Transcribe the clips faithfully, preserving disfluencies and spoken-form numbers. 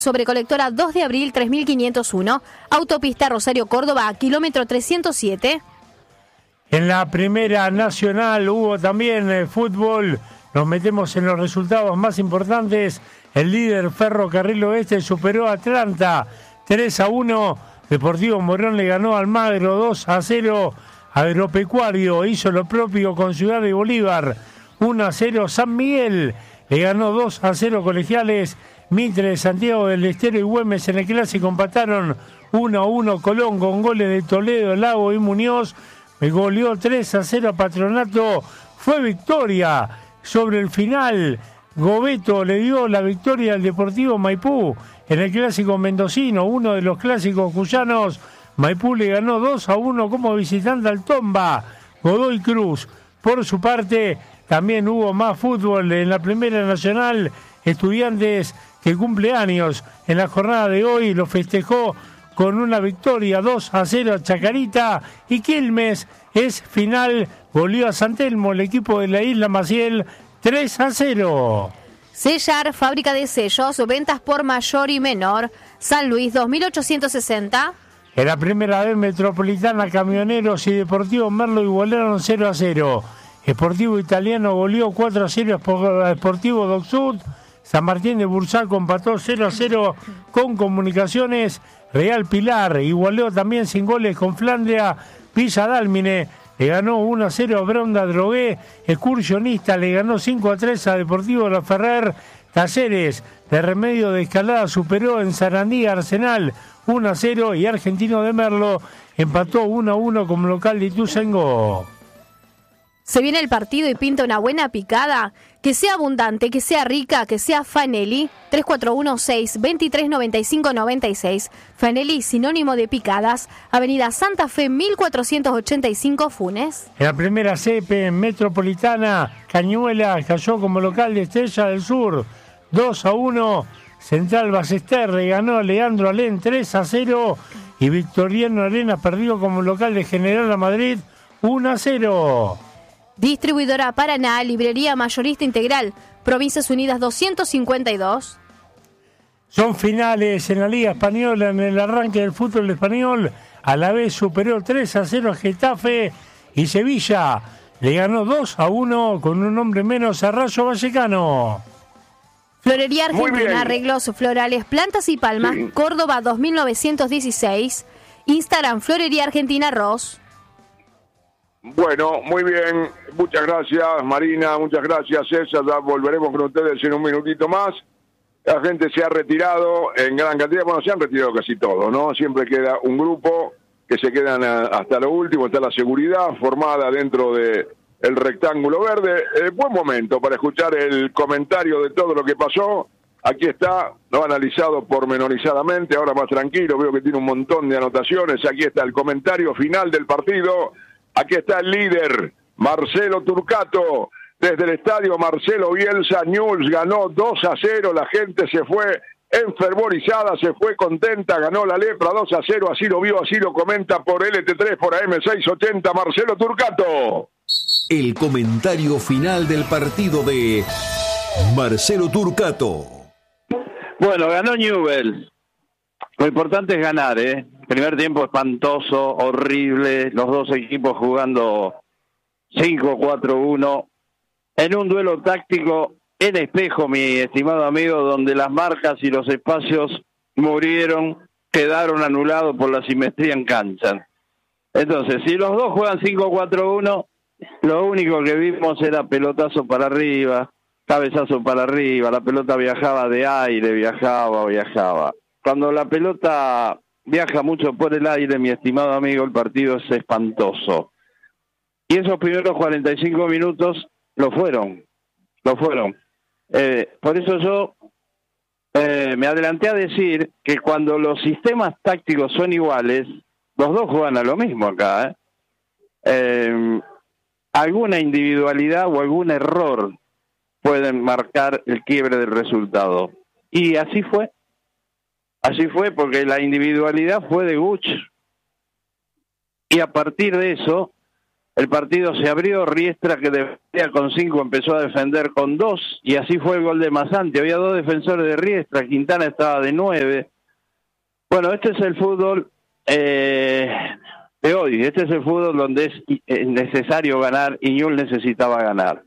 Sobre colectora dos de abril tres mil quinientos uno, autopista Rosario Córdoba, kilómetro trescientos siete. En la primera nacional hubo también eh, fútbol. Nos metemos en los resultados más importantes. El líder Ferrocarril Oeste superó a Atlanta tres a uno. Deportivo Morón le ganó al Almagro dos a cero. Agropecuario hizo lo propio con Ciudad de Bolívar uno a cero. San Miguel le ganó dos a cero Colegiales. Mitre, Santiago del Estero y Güemes en el clásico empataron uno a uno. Colón con goles de Toledo, Lago y Muñoz. Me goleó tres a cero a Patronato. Fue victoria sobre el final. Gobeto le dio la victoria al Deportivo Maipú en el clásico mendocino, uno de los clásicos cuyanos. Maipú le ganó dos a uno como visitante al Tomba. Godoy Cruz, por su parte, también hubo más fútbol en la Primera Nacional. Estudiantes, que cumple años en la jornada de hoy, lo festejó con una victoria dos a cero a Chacarita. Y Quilmes es final, goleó a San Telmo, el equipo de la Isla Maciel, tres a cero. Sellar, fábrica de sellos, ventas por mayor y menor. San Luis, dos mil ochocientos sesenta. En la primera vez Metropolitana, Camioneros y Deportivo Merlo igualaron cero a cero. Sportivo Italiano goleó cuatro a cero a Sportivo Doc Sud. San Martín de Bursaco empató cero a cero con Comunicaciones. Real Pilar igualó también sin goles con Flandria. Villa Dálmine le ganó uno a cero a Bronda Drogué. Excursionista le ganó cinco a tres a Deportivo La Ferrer. Talleres de Remedio de Escalada superó en Sarandí Arsenal uno a cero. Y Argentino de Merlo empató uno a uno como local de Ituzaingó. Se viene el partido y pinta una buena picada. Que sea abundante, que sea rica, que sea Fanelli. tres cuatro uno seis dos tres nueve cinco nueve seis. Fanelli, sinónimo de picadas. Avenida Santa Fe, mil cuatrocientos ochenta y cinco, Funes. En la primera C E P Metropolitana, Cañuela cayó como local de Estrella del Sur dos a uno. Central Ballester le ganó a Leandro Alén tres a cero. Y Victoriano Arena perdió como local de General La Madrid uno a cero. Distribuidora Paraná, librería mayorista integral, Provincias Unidas doscientos cincuenta y dos. Son finales en la Liga Española en el arranque del fútbol español. A la vez superó tres a cero a Getafe y Sevilla le ganó dos a uno con un hombre menos a Rayo Vallecano. Florería Argentina, arreglos florales, plantas y palmas, sí. Córdoba dos mil novecientos dieciséis. Instagram Florería Argentina Ross. Bueno, muy bien, muchas gracias Marina, muchas gracias César, ya volveremos con ustedes en un minutito más. La gente se ha retirado en gran cantidad, bueno, se han retirado casi todos, ¿no? Siempre queda un grupo que se quedan a, hasta lo último, está la seguridad formada dentro de el rectángulo verde. Eh, buen momento para escuchar el comentario de todo lo que pasó. Aquí está, lo ha analizado pormenorizadamente, ahora más tranquilo, veo que tiene un montón de anotaciones. Aquí está el comentario final del partido. Aquí está el líder, Marcelo Turcato, desde el estadio Marcelo Bielsa. Newell's ganó dos a cero, la gente se fue enfervorizada, se fue contenta, ganó la Lepra dos a cero, así lo vio, así lo comenta por L T tres, por A M seiscientos ochenta, Marcelo Turcato. El comentario final del partido de Marcelo Turcato. Bueno, ganó Newell's. Lo importante es ganar, ¿eh? Primer tiempo espantoso, horrible, los dos equipos jugando cinco cuatro uno, en un duelo táctico en espejo, mi estimado amigo, donde las marcas y los espacios murieron, quedaron anulados por la simetría en cancha. Entonces, si los dos juegan cinco cuatro uno, lo único que vimos era pelotazo para arriba, cabezazo para arriba, la pelota viajaba de aire, viajaba, viajaba. Cuando la pelota viaja mucho por el aire, mi estimado amigo, el partido es espantoso. Y esos primeros cuarenta y cinco minutos lo fueron, lo fueron. Eh, por eso yo eh, me adelanté a decir que cuando los sistemas tácticos son iguales, los dos juegan a lo mismo acá. ¿eh? Eh, alguna individualidad o algún error pueden marcar el quiebre del resultado. Y así fue. Así fue, porque la individualidad fue de Guch. Y a partir de eso, el partido se abrió, Riestra, que defendía con cinco, empezó a defender con dos, y así fue el gol de Masanti. Había dos defensores de Riestra, Quintana estaba de nueve. Bueno, este es el fútbol eh, de hoy, este es el fútbol donde es necesario ganar, y Newell's necesitaba ganar.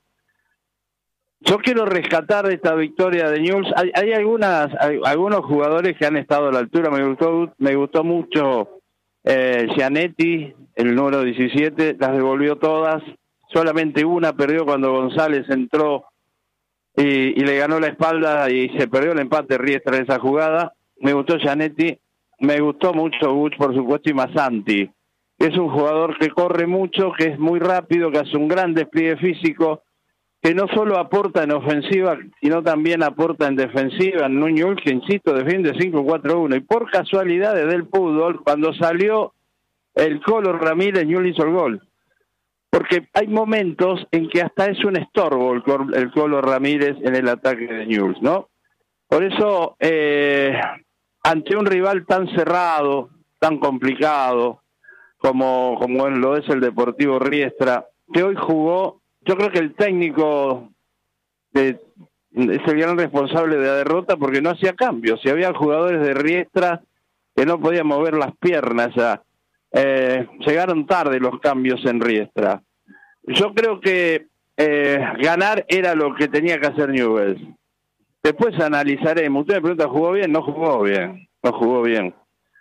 Yo quiero rescatar esta victoria de Newell's. Hay, hay algunas, hay, algunos jugadores que han estado a la altura. Me gustó, me gustó mucho eh, Gianetti, el número diecisiete, las devolvió todas. Solamente una perdió cuando González entró y, y le ganó la espalda y se perdió el empate Riestra en esa jugada. Me gustó Gianetti, me gustó mucho Buch, por supuesto, y Masanti. Es un jugador que corre mucho, que es muy rápido, que hace un gran despliegue físico, que no solo aporta en ofensiva, sino también aporta en defensiva, en un Newell's que, insisto, defiende cinco cuatro uno. Y por casualidades del fútbol, cuando salió el Colo Ramírez, Newell's hizo el gol. Porque hay momentos en que hasta es un estorbo el, el Colo Ramírez en el ataque de Newell's, ¿no? Por eso, eh, ante un rival tan cerrado, tan complicado, como, como lo es el Deportivo Riestra, que hoy jugó. Yo creo que el técnico de, es el gran responsable de la derrota porque no hacía cambios. Si había jugadores de Riestra que no podían mover las piernas, ya, eh, llegaron tarde los cambios en Riestra. Yo creo que eh, ganar era lo que tenía que hacer Newell's. Después analizaremos. Usted me pregunta, ¿jugó bien? No jugó bien. No jugó bien.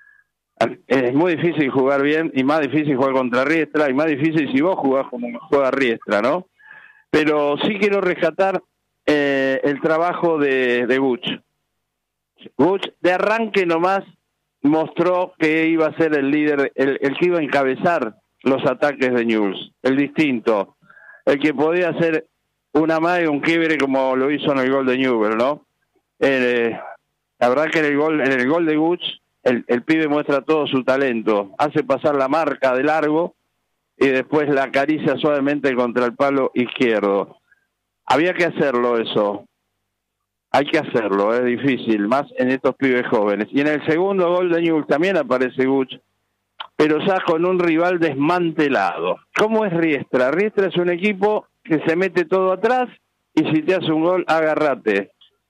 Es muy difícil jugar bien y más difícil jugar contra Riestra y más difícil si vos jugás como juega Riestra, ¿no? Pero sí quiero rescatar eh, el trabajo de, de Buch. Buch de arranque nomás mostró que iba a ser el líder, el, el que iba a encabezar los ataques de Newell's, el distinto, el que podía hacer una más y un quiebre como lo hizo en el gol de Newell's, ¿no? Eh, la verdad que en el gol, en el gol de Buch El, el pibe muestra todo su talento, hace pasar la marca de largo y después la acaricia suavemente contra el palo izquierdo. Había que hacerlo eso, hay que hacerlo, es difícil, más en estos pibes jóvenes. Y en el segundo gol de Newell's también aparece Buch, pero ya con un rival desmantelado. ¿Cómo es Riestra? Riestra es un equipo que se mete todo atrás y si te hace un gol, agárrate.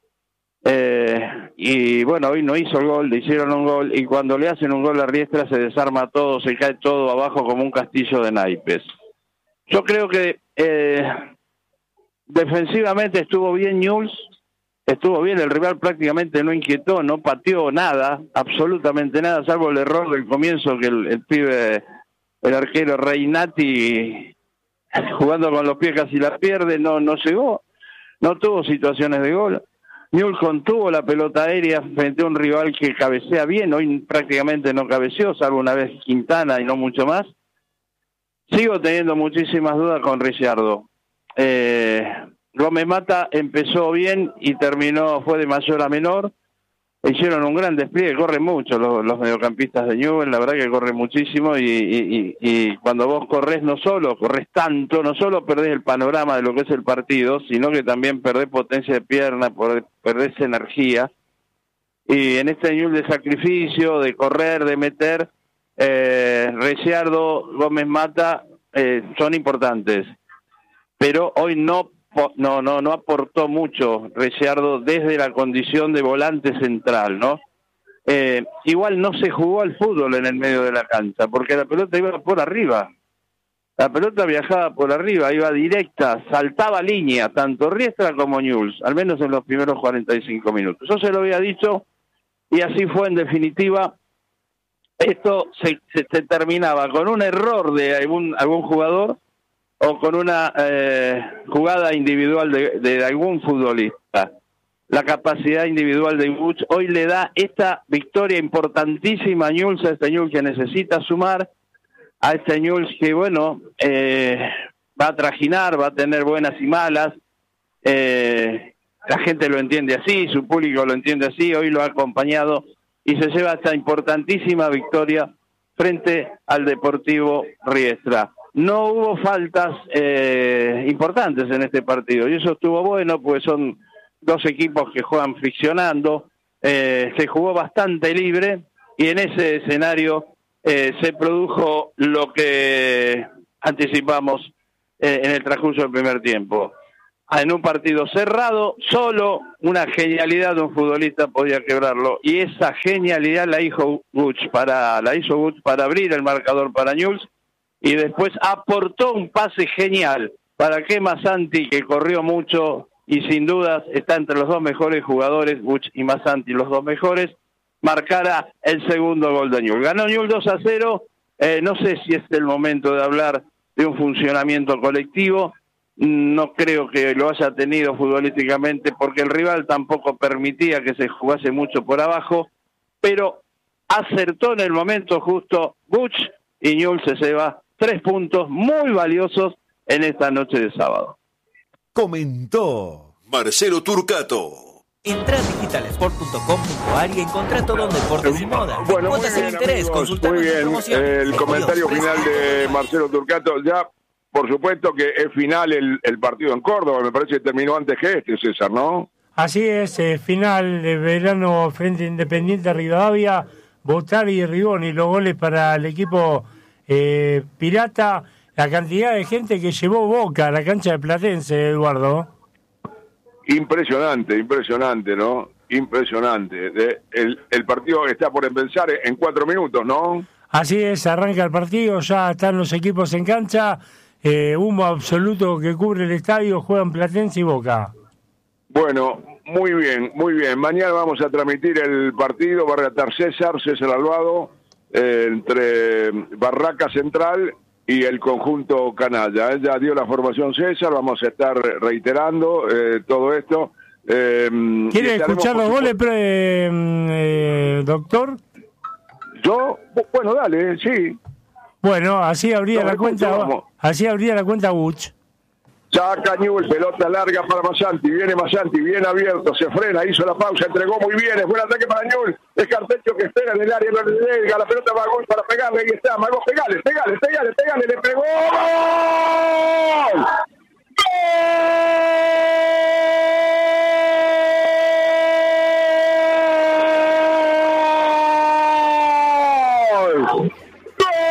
Eh, y bueno, hoy no hizo el gol, le hicieron un gol y cuando le hacen un gol a Riestra se desarma todo, se cae todo abajo como un castillo de naipes. Yo creo que eh, defensivamente estuvo bien Newell's, estuvo bien, el rival prácticamente no inquietó, no pateó nada, absolutamente nada, salvo el error del comienzo que el, el pibe, el arquero Reinati, jugando con los pies casi la pierde, no, no llegó, no tuvo situaciones de gol. Newell's contuvo la pelota aérea frente a un rival que cabecea bien, hoy prácticamente no cabeceó, salvo una vez Quintana y no mucho más. Sigo teniendo muchísimas dudas con Ricciardo. Eh, Gómez Mata empezó bien y terminó, fue de mayor a menor. Hicieron un gran despliegue, corren mucho los, los mediocampistas de Newell's, la verdad que corren muchísimo y, y, y, y cuando vos corres no solo, corres tanto, no solo perdés el panorama de lo que es el partido, sino que también perdés potencia de pierna, perdés energía. Y en este Newell's de sacrificio, de correr, de meter, eh, Ricciardo, Gómez Mata eh, son importantes. Pero hoy no No, no, no aportó mucho Ricciardo desde la condición de volante central, ¿no? Eh, igual no se jugó al fútbol en el medio de la cancha, porque la pelota iba por arriba. La pelota viajaba por arriba, iba directa, saltaba línea, tanto Riestra como Newell's, al menos en los primeros cuarenta y cinco minutos. Yo se lo había dicho, y así fue en definitiva. Esto se, se, se terminaba con un error de algún, algún jugador, o con una eh, jugada individual de, de algún futbolista. La capacidad individual de Buch hoy le da esta victoria importantísima a Newell's, a este Newell's que necesita sumar, a este Newell's que, bueno, eh, va a trajinar, va a tener buenas y malas, eh, la gente lo entiende así, su público lo entiende así, hoy lo ha acompañado y se lleva esta importantísima victoria frente al Deportivo Riestra. No hubo faltas eh, importantes en este partido y eso estuvo bueno, pues son dos equipos que juegan friccionando, eh, se jugó bastante libre y en ese escenario eh, se produjo lo que anticipamos eh, en el transcurso del primer tiempo. En un partido cerrado, solo una genialidad de un futbolista podía quebrarlo, y esa genialidad la hizo Butch para, la hizo Butch para abrir el marcador para Newell's, y después aportó un pase genial para que Masanti, que corrió mucho y sin dudas está entre los dos mejores jugadores, Butch y Masanti los dos mejores, marcara el segundo gol de Newell's. Ganó Newell's dos a cero, eh, no sé si es el momento de hablar de un funcionamiento colectivo. No creo que lo haya tenido futbolísticamente porque el rival tampoco permitía que se jugase mucho por abajo, pero acertó en el momento justo Butch y Newell's se lleva tres puntos muy valiosos en esta noche de sábado. Comentó Marcelo Turcato. Entrá a digital sport punto com punto a r y encontrá todo en deportes y moda. Bueno, muy Cuotas bien, sin interés, amigos, consultá muy nuestras bien. promociones. El comentario final de Marcelo Turcato. Ya, por supuesto que es final el, el partido en Córdoba. Me parece que terminó antes que este, César, ¿no? Así es, eh, final de verano frente a Independiente Rivadavia, Botari y Rigoni, los goles para el equipo eh, pirata. La cantidad de gente que llevó Boca a la cancha de Platense, Eduardo. Impresionante, impresionante, ¿no? Impresionante. De, el, el partido está por empezar en cuatro minutos, ¿no? Así es, arranca el partido, ya están los equipos en cancha, eh, humo absoluto que cubre el estadio, juegan Platense y Boca. Bueno, muy bien, muy bien. Mañana vamos a transmitir el partido, va a relatar César, César Alvado, eh, entre Barraca Central y el conjunto canalla. Él ya dio la formación César, vamos a estar reiterando eh, todo esto. Eh, ¿Quiere escuchar los goles, pre, eh, doctor? Yo, bueno, dale, sí. Bueno, así abría No, la escucho, cuenta, vamos. así abría la cuenta Butch. Saca Newell's, pelota larga para Masanti, viene Masanti, bien abierto, se frena, hizo la pausa, entregó muy bien, es buen ataque para Newell's, es Cartecho que espera en el área, no le llega, la pelota va a gol para pegarle, ahí está, Mago, pegale, pegale, pegale, pegale, le pegó, ¡gol!